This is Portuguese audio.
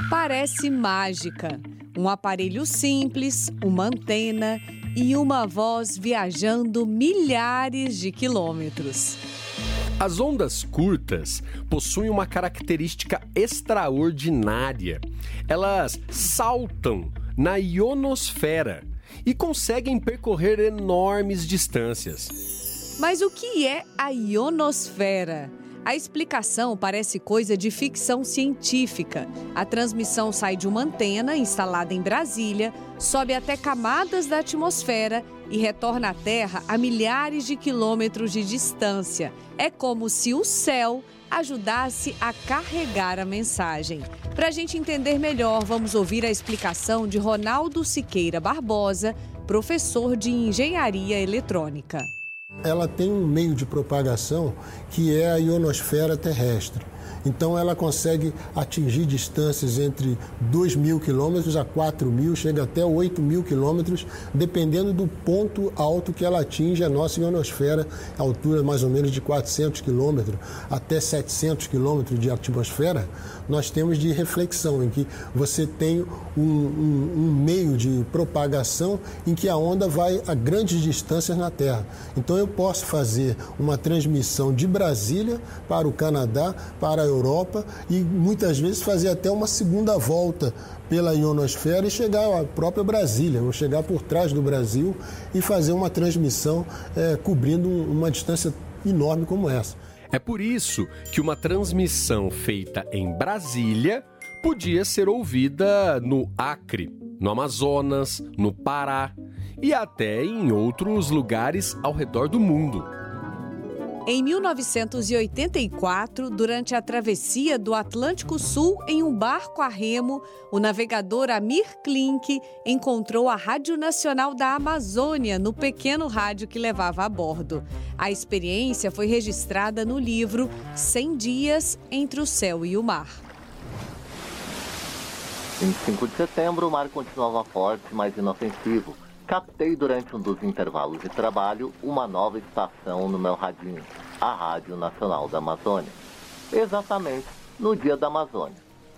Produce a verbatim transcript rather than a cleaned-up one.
Parece mágica. Um aparelho simples, uma antena e uma voz viajando milhares de quilômetros. As ondas curtas possuem uma característica extraordinária. Elas saltam na ionosfera e conseguem percorrer enormes distâncias. Mas o que é a ionosfera? A explicação parece coisa de ficção científica. A transmissão sai de uma antena instalada em Brasília, sobe até camadas da atmosfera e retorna à Terra a milhares de quilômetros de distância. É como se o céu ajudasse a carregar a mensagem. Para a gente entender melhor, vamos ouvir a explicação de Ronaldo Siqueira Barbosa, professor de Engenharia Eletrônica. Ela tem um meio de propagação que é a ionosfera terrestre. Então ela consegue atingir distâncias entre dois mil quilômetros a quatro mil, chega até oito mil quilômetros, dependendo do ponto alto que ela atinge a nossa ionosfera, a altura mais ou menos de quatrocentos quilômetros até setecentos quilômetros de atmosfera. Nós temos de reflexão, em que você tem um, um, um meio de propagação em que a onda vai a grandes distâncias na Terra. Então eu posso fazer uma transmissão de Brasília para o Canadá, para a Europa e muitas vezes fazer até uma segunda volta pela ionosfera e chegar à própria Brasília, ou chegar por trás do Brasil e fazer uma transmissão é, cobrindo uma distância enorme como essa. É por isso que uma transmissão feita em Brasília podia ser ouvida no Acre, no Amazonas, no Pará e até em outros lugares ao redor do mundo. Em mil novecentos e oitenta e quatro, durante a travessia do Atlântico Sul em um barco a remo, o navegador Amir Klink encontrou a Rádio Nacional da Amazônia no pequeno rádio que levava a bordo. A experiência foi registrada no livro cem dias entre o céu e o mar. vinte e cinco de setembro, o mar continuava forte, mas inofensivo. Captei durante um dos intervalos de trabalho uma nova estação no meu radinho, a Rádio Nacional da Amazônia. Exatamente no Dia da Amazônia.